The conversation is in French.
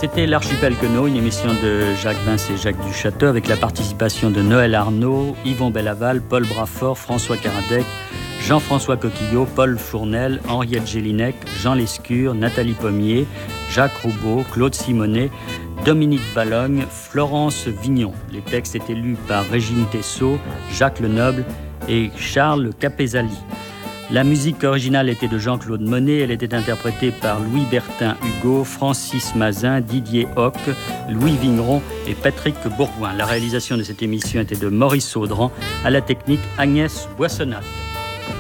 C'était l'Archipel Queneau, une émission de Jacques Vince et Jacques Duchâteau avec la participation de Noël Arnaud, Yvon Bellaval, Paul Brafort, François Caradec, Jean-François Coquillot, Paul Fournel, Henriette Gélinec, Jean Lescure, Nathalie Pommier, Jacques Roubaud, Claude Simonet, Dominique Ballogne, Florence Vignon. Les textes étaient lus par Régine Tessot, Jacques Lenoble et Charles Capézali. La musique originale était de Jean-Claude Monet. Elle était interprétée par Louis Bertin Hugo, Francis Mazin, Didier Hoc, Louis Vigneron et Patrick Bourgoin. La réalisation de cette émission était de Maurice Audran, à la technique Agnès Boissonnat.